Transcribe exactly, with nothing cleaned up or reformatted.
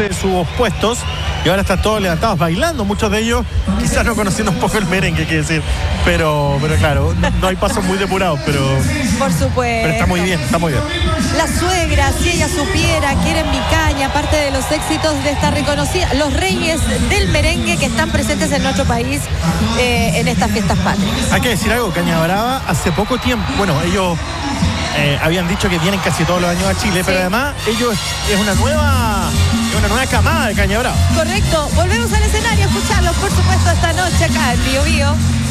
ganarse sus puestos y ahora están todos levantados bailando, muchos de ellos quizás no conociendo un poco el merengue, hay que decir, pero, pero claro, no, no hay pasos muy depurados, pero, por supuesto. pero está muy bien, está muy bien. La suegra, si ella supiera, quieren mi caña, parte de los éxitos de esta reconocida, los reyes del merengue que están presentes en nuestro país eh, en estas fiestas patrias. Hay que decir algo, Caña Brava hace poco tiempo, bueno, ellos eh, habían dicho que vienen casi todos los años a Chile, sí, pero además ellos es una nueva, una nueva camada de Caña Brava. Correcto, volvemos al escenario a escucharlos, por supuesto, esta noche acá en Bio Bio.